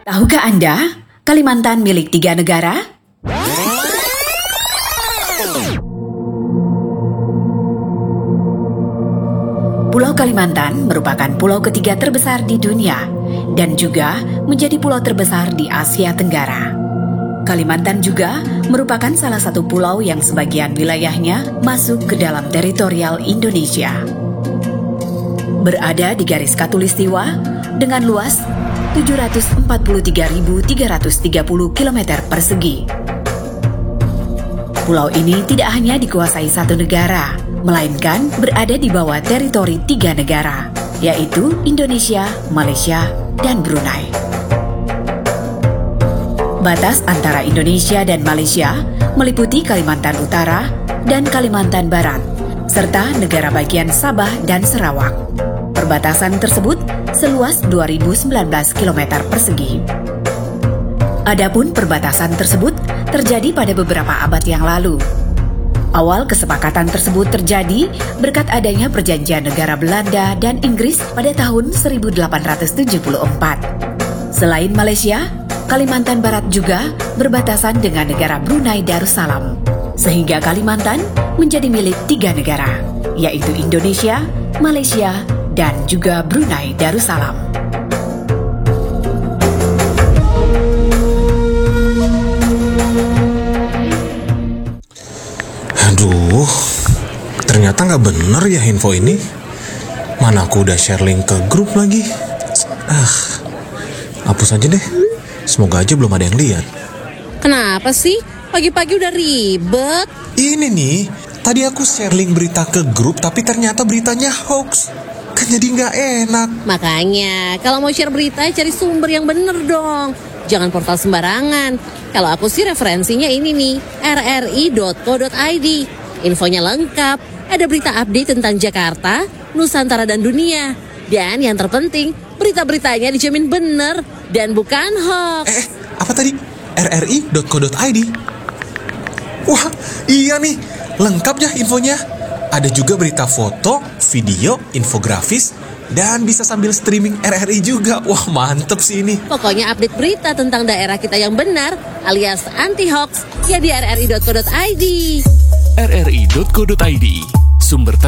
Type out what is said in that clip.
Tahukah Anda, Kalimantan milik 3 negara? Pulau Kalimantan merupakan pulau ketiga terbesar di dunia dan juga menjadi pulau terbesar di Asia Tenggara. Kalimantan juga merupakan salah satu pulau yang sebagian wilayahnya masuk ke dalam teritorial Indonesia. Berada di garis khatulistiwa dengan luas 743.330 km persegi. Pulau ini tidak hanya dikuasai satu negara, melainkan berada di bawah teritori 3 negara, yaitu Indonesia, Malaysia, dan Brunei. Batas antara Indonesia dan Malaysia meliputi Kalimantan Utara dan Kalimantan Barat, serta negara bagian Sabah dan Sarawak. Perbatasan tersebut seluas 2.019 km persegi. Adapun perbatasan tersebut terjadi pada beberapa abad yang lalu. Awal kesepakatan tersebut terjadi berkat adanya perjanjian negara Belanda dan Inggris pada tahun 1874. Selain Malaysia, Kalimantan Barat juga berbatasan dengan negara Brunei Darussalam, sehingga Kalimantan menjadi milik 3 negara, yaitu Indonesia, Malaysia, dan juga Brunei Darussalam. Aduh, ternyata nggak bener ya info ini. Mana aku udah share link ke grup lagi. Hapus aja deh. Semoga aja belum ada yang lihat. Kenapa sih? Pagi-pagi udah ribet. Ini nih, tadi aku share link berita ke grup tapi ternyata beritanya hoax. Kan jadi nggak enak. Makanya, kalau mau share berita, cari sumber yang bener dong. Jangan portal sembarangan. Kalau aku sih referensinya ini nih, rri.co.id. Infonya lengkap, ada berita update tentang Jakarta, Nusantara, dan dunia. Dan yang terpenting, berita-beritanya dijamin bener dan bukan hoax. Apa tadi? rri.co.id? Wah, iya nih, lengkap ya infonya. Ada juga berita foto, video, infografis, dan bisa sambil streaming RRI juga. Wah, mantep sih ini. Pokoknya update berita tentang daerah kita yang benar, alias anti-hoax, ya di rri.co.id. rri.co.id, sumber